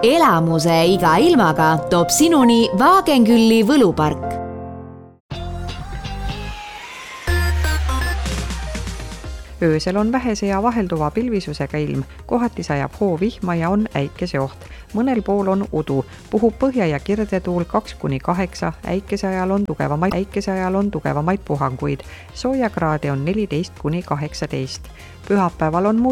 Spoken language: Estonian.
Elamuse iga ilmaga toob sinuni Vaagenkülli võlupark. Öösel on vähese ja vahelduva pilvisusega ilm, kohati sajab hoo vihma ja on äikeseoht. Mõnel pool on udu, puhub põhja- ja kirdetuul 2-8, äikese ajal on tugevamaid puhanguid. Soojakraade on 14-18. Pühapäeval on